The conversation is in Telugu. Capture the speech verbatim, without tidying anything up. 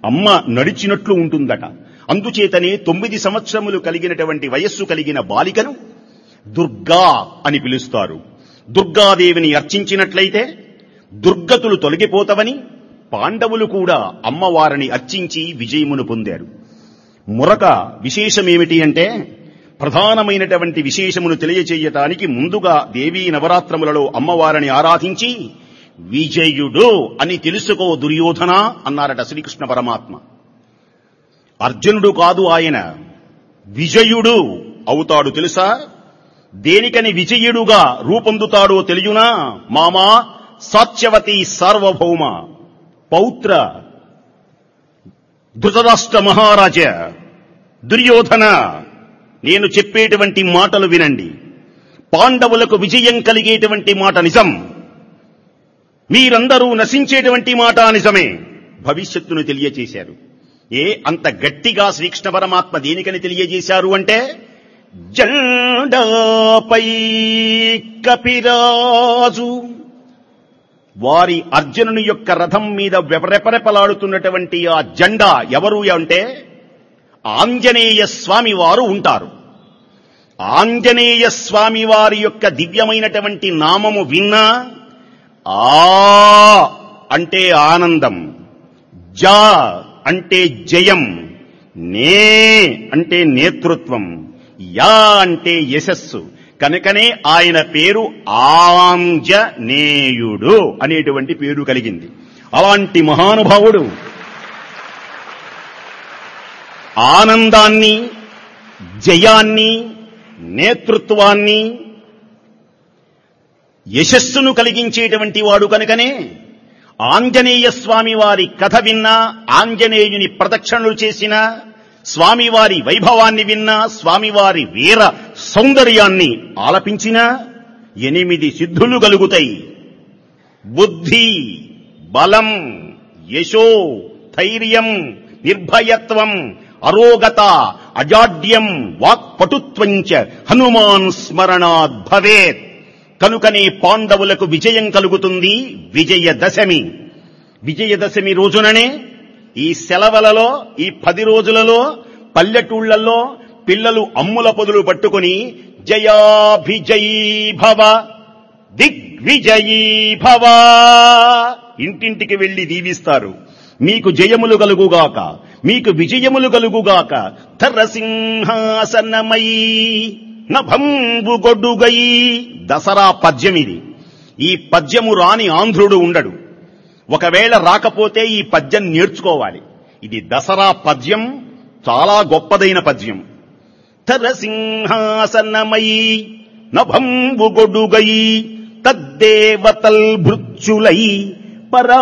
అమ్మ నడిచినట్లు ఉంటుందట. అందుచేతనే తొమ్మిది సంవత్సరములు కలిగినటువంటి వయస్సు కలిగిన బాలికను దుర్గా అని పిలుస్తారు. దుర్గాదేవిని అర్చించినట్లయితే దుర్గతులు తొలగిపోతవని పాండవులు కూడా అమ్మవారిని అర్చించి విజయమును పొందారు. మరొక విశేషమేమిటి అంటే, ప్రధానమైనటువంటి విశేషమును తెలియచేయటానికి ముందుగా దేవీ నవరాత్రములలో అమ్మవారిని ఆరాధించి విజయుడు అని తెలుసుకో దుర్యోధన అన్నారట శ్రీకృష్ణ పరమాత్మ. అర్జునుడు కాదు, ఆయన విజయుడు అవుతాడు. తెలుసా దేనికని విజయుడుగా రూపొందుతాడో తెలియనా? మామా సాత్యవతి సార్వభౌమ పౌత్ర ధృతరాష్ట్ర మహారాజ దుర్యోధన, నేను చెప్పేటువంటి మాటలు వినండి. పాండవులకు విజయం కలిగేటువంటి మాట నిజం, మీరందరూ నశించేటువంటి మాట నిజమే. భవిష్యత్తును తెలియచేశారు. ఏ అంత గట్టిగా శ్రీకృష్ణ పరమాత్మ దేనికని తెలియజేశారు అంటే, జెండాపై కపిరాజు వారి అర్జునుని యొక్క రథం మీద రెపరెపలాడుతున్నటువంటి ఆ జెండా ఎవరు అంటే ఆంజనేయ స్వామి వారు ఉంటారు. ఆంజనేయ స్వామి వారి యొక్క దివ్యమైనటువంటి నామము విన్నా ఆ అంటే ఆనందం, జా అంటే జయం, నే అంటే నేతృత్వం, యా అంటే యశస్సు. కనుకనే ఆయన పేరు ఆంజనేయుడు అనేటువంటి పేరు కలిగింది. అలాంటి మహానుభావుడు ఆనందాన్ని, జయాన్ని, నేతృత్వాన్ని, యశస్సును కలిగించేటువంటి వాడు. కనుకనే ఆంజనేయ స్వామి వారి కథ విన్నా, ఆంజనేయుని ప్రదక్షిణలు చేసిన, స్వామివారి వైభవాన్ని విన్నా, స్వామివారి వీర సౌందర్యాన్ని ఆలపించిన ఎనిమిది సిద్ధులు కలుగుతాయి. బుద్ధి, బలం, యశో, ధైర్యం, నిర్భయత్వం, అరోగత, అజాడ్యం, వాక్పటుత్వంచ హనుమాన్ స్మరణాద్ భవేత్. కనుకనే పాండవులకు విజయం కలుగుతుంది విజయదశమి. విజయదశమి రోజుననే ఈ సెలవులలో, ఈ పది రోజులలో పల్లెటూళ్లలో పిల్లలు అమ్ముల పొదులు పట్టుకుని జయాభిజయీ భవ, దిగ్విజయీ భవ ఇంటింటికి వెళ్లి దీవిస్తారు. మీకు జయములు కలుగుగాక, మీకు విజయములు కలుగుగాక. ధరసింహాసనమయీ నభంబు గొడ్డుగై. దసరా పద్యం ఇది. ఈ పద్యము రాని ఆంధ్రుడు ఉండడు. ఒకవేళ రాకపోతే ఈ పద్యం నేర్చుకోవాలి. ఇది దసరా పద్యం, చాలా గొప్పదైన పద్యం. ధరసింహాసనమయీ నభంబు గొడ్డుగై తద్దేవతల్ భృత్యులై పర